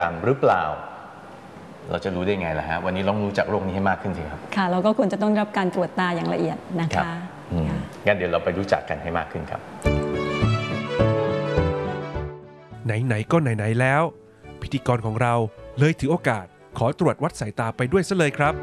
หรือเปล่าเราจะรู้ได้ไงล่ะฮะวันนี้ต้องรู้จักโรคนี้ให้มากขึ้นสิครับค่ะเราก็ควรจะต้องรับการตรวจตาอย่างละเอียดนะคะงั้นเดี๋ยวเราไปรู้จักกันให้มากขึ้นครับไหนๆก็ไหนๆแล้วพิธีกรของเราเลยถือโอกาสขอตรวจวัดสายตาไปด้วยซะเลยครับ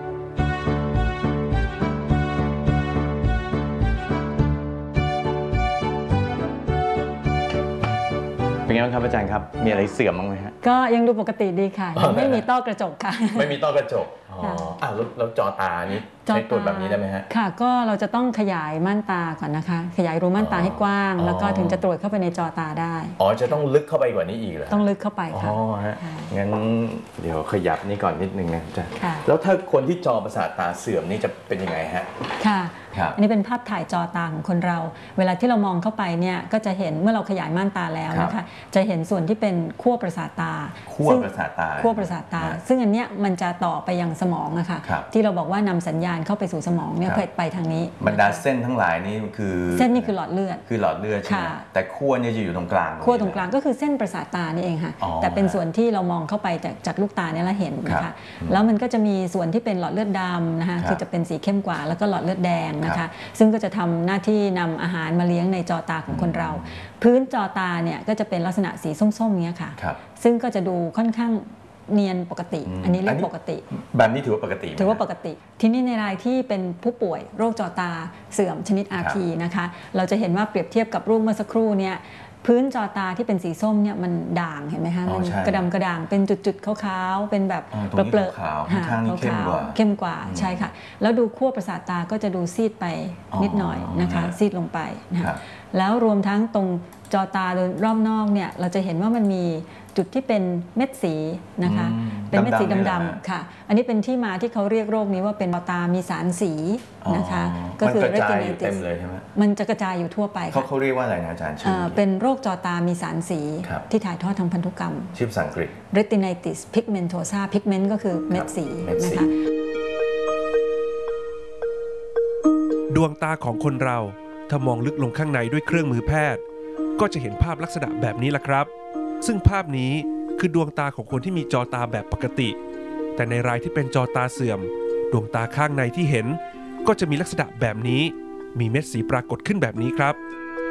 เป็นไงบ้างครับอาจารย์ครับมีอะไรเสื่อมบ้างไหมฮะก็ยังดูปกติดีค่ะยังไม่มีต้อกระจกค่ะไม่มีต้อกระจกแล้วจอตานี้ใช้ตรวจแบบนี้ได้ไหมฮะค่ะก็เราจะต้องขยายม่านตาก่อนนะคะขยายรูม่านตาให้กว้างแล้วก็ถึงจะตรวจเข้าไปในจอตาได้จะต้องลึกเข้าไปกว่านี้อีกเหรอต้องลึกเข้าไปค่ะงั้นเดี๋ยวขยับนี่ก่อนนิดนึงนะจ๊ะแล้วถ้าคนที่จอประสาทตาเสื่อมนี่จะเป็นยังไงฮะค่ะอันนี้เป็นภาพถ่ายจอตาของคนเราเวลาที่เรามองเข้าไปเนี่ยก็จะเห็นเมื่อเราขยายม่านตาแล้วนะคะจะเห็นส่วนที่เป็นขั้วประสาทตาขั้วประสาทตาซึ่งอันเนี้ยมันจะต่อไปยังสมองนะคะที่เราบอกว่านำสัญญาณเข้าไปสู่สมองเนี่ยไปทางนี้บรรดาเส้นทั้งหลายนี่คือเส้นนี่คือหลอดเลือดใช่ไหมแต่ขั้วเนี่ยจะอยู่ตรงกลางขั้วตรงกลางก็คือเส้นประสาทตานี่เองค่ะแต่เป็นส่วนที่เรามองเข้าไปจากลูกตาเนี่ยเราเห็นนะคะแล้วมันก็จะมีส่วนที่เป็นหลอดเลือดดำนะคะคือจะเป็นสีเข้มกว่าแล้วก็หลอดเลือดแดงนะคะซึ่งก็จะทำหน้าที่นำอาหารมาเลี้ยงในจอตาของคนเราพื้นจอตาเนี่ยก็จะเป็นลักษณะสีส้มๆนี้ค่ะซึ่งก็จะดูค่อนข้างเนียนปกติอันนี้เรียกปกติแบบนี้ถือว่าปกติทีนี้ในรายที่เป็นผู้ป่วยโรคจอตาเสื่อมชนิด RP นะคะเราจะเห็นว่าเปรียบเทียบกับรูปเมื่อสักครู่เนี่ยพื้นจอตาที่เป็นสีส้มเนี่ยมันด่างเห็นไหมคะมันกระดำกระด่างเป็นจุดๆขาวๆเป็นแบบเปลือกขาวข้างนี้เข้มกว่าใช่ค่ะแล้วดูขั้วประสาทตาก็จะดูซีดไปนิดหน่อยนะคะซีดลงไปนะคะแล้วรวมทั้งตรงจอตาโดยรอบนอกเนี่ยเราจะเห็นว่ามันมีจุดที่เป็นเม็ดสีนะคะเป็นเม็ดสีดำๆค่ะอันนี้เป็นที่มาที่เขาเรียกโรคนี้ว่าเป็นจอตามีสารสีนะคะก็คือเรตินิติสมันจะกระจายอยู่ทั่วไปเขาเรียกว่าอะไรนะอาจารย์ชื่อเป็นโรคจอตามีสารสีที่ถ่ายทอดทางพันธุกรรมชื่อภาษาอังกฤษ retinitis pigmentosa pigment ก็คือเม็ดสีนะคะดวงตาของคนเราถ้ามองลึกลงข้างในด้วยเครื่องมือแพทย์ก็จะเห็นภาพลักษณะแบบนี้ล่ะครับซึ่งภาพนี้คือดวงตาของคนที่มีจอตาแบบปกติแต่ในรายที่เป็นจอตาเสื่อมดวงตาข้างในที่เห็นก็จะมีลักษณะแบบนี้มีเม็ดสีปรากฏขึ้นแบบนี้ครับ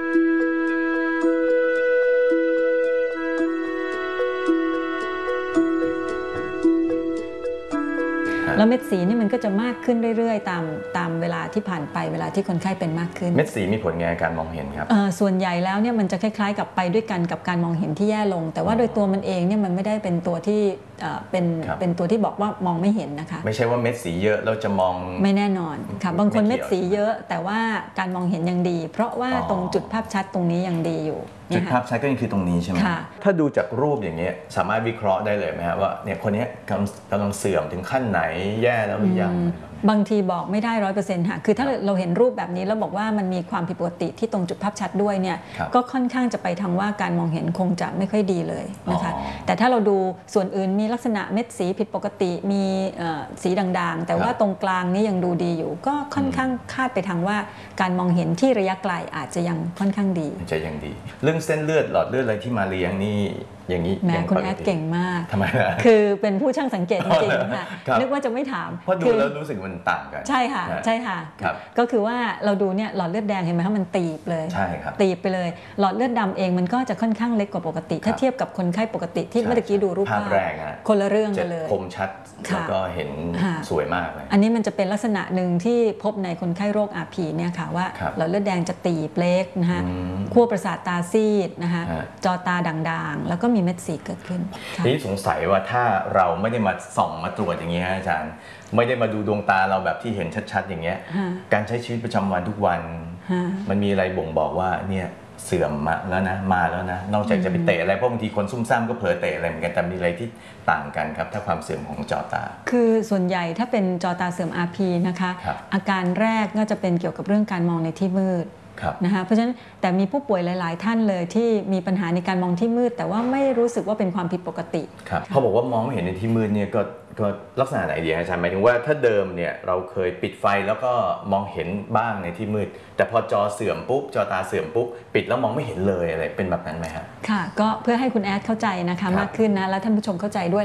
แล้วเม็ดสีนี่มันก็จะมากขึ้นเรื่อยๆตามเวลาที่ผ่านไปเวลาที่คนไข้เป็นมากขึ้นเม็ดสีมีผลไงการมองเห็นครับส่วนใหญ่แล้วเนี่ยมันจะคล้ายๆกับไปด้วยกันกับการมองเห็นที่แย่ลงแต่ว่าโดยตัวมันเองเนี่ยมันไม่ได้เป็นตัวที่เป็นตัวที่บอกว่ามองไม่เห็นนะคะไม่ใช่ว่าเม็ดสีเยอะเราจะมองไม่แน่นอนค่ะบางคนเม็ดสีเยอะแต่ว่าการมองเห็นยังดีเพราะว่าตรงจุดภาพชัดตรงนี้ยังดีอยู่จุดภาพชัดก็ยังคือตรงนี้ใช่ไหมถ้าดูจากรูปอย่างนี้สามารถวิเคราะห์ได้เลยไหมครับว่าเนี่ยคนนี้กำลังเสื่อมถึงขั้นไหนแย่แล้วหรือยังบางทีบอกไม่ได้ 100% ค่ะคือถ้าเราเห็นรูปแบบนี้แล้วบอกว่ามันมีความผิดปกติที่ตรงจุดภาพชัดด้วยเนี่ยก็ค่อนข้างจะไปทางว่าการมองเห็นคงจะไม่ค่อยดีเลยนะคะแต่ถ้าเราดูส่วนอื่นมีลักษณะเม็ดสีผิดปกติมีสีด่างๆแต่ว่าตรงกลางนี้ยังดูดีอยู่ก็ค่อนข้างคาดไปทางว่าการมองเห็นที่ระยะไกลอาจจะยังค่อนข้างดีจะยังดีเรื่องเส้นเลือดหลอดเลือดอะไรที่มาเลี้ยงนี่อย่างนี้แม่คุณแอดเก่งมากทำไมล่ะคือเป็นผู้ช่างสังเกตจริงๆค่ะนึกว่าจะไม่ถามเพราะดูแล้วรู้สึกมันต่างกันใช่ค่ะใช่ค่ะก็คือว่าเราดูเนี่ยหลอดเลือดแดงเห็นไหมคะมันตีบเลยใช่ครับตีบไปเลยหลอดเลือดดำเองมันก็จะค่อนข้างเล็กกว่าปกติถ้าเทียบกับคนไข้ปกติที่เมื่อกี้ดูรูปภาพคนละเรื่องกันเลยคมชัดแล้วก็เห็นสวยมากเลยอันนี้มันจะเป็นลักษณะหนึ่งที่พบในคนไข้โรค RP เนี่ยค่ะว่าหลอดเลือดแดงจะตีบเล็กนะคะขั้วประสาทตาซีดนะคะจอตาด่างๆแล้วก็มีเม็ดสีเกิดขึ้นทีนี้สงสัยว่าถ้าเราไม่ได้มาส่องมาตรวจอย่างนี้อาจารย์ไม่ได้มาดูดวงตาเราแบบที่เห็นชัดๆอย่างเงี้ยการใช้ชีวิตประจำวันทุกวันมันมีอะไรบ่งบอกว่าเนี่ยเสื่อมมาแล้วนะนอกจากจะไปเตะอะไรเพราะบางทีคนซุ่มซ่ามก็เผลอเตะอะไรเหมือนกันแต่มีอะไรที่ต่างกันครับถ้าความเสื่อมของจอตาคือส่วนใหญ่ถ้าเป็นจอตาเสื่อม RP นะคะอาการแรกก็จะเป็นเกี่ยวกับเรื่องการมองในที่มืดนะคะเพราะฉะนั้นแต่มีผู้ป่วยหลายๆท่านเลยที่มีปัญหาในการมองที่มืดแต่ว่าไม่รู้สึกว่าเป็นความผิดปกติครับเขาบอกว่ามองไม่เห็นในที่มืดเนี่ยก็ลักษณะไหนดีอาจารย์หมายถึงว่าถ้าเดิมเนี่ยเราเคยปิดไฟแล้วก็มองเห็นบ้างในที่มืดแต่พอจอเสื่อมปุ๊บจอตาเสื่อมปุ๊บปิดแล้วมองไม่เห็นเลยอะไรเป็นแบบนั้นไหมครับค่ะก็เพื่อให้คุณแอดเข้าใจนะคะมากขึ้นนะและท่านผู้ชมเข้าใจด้วย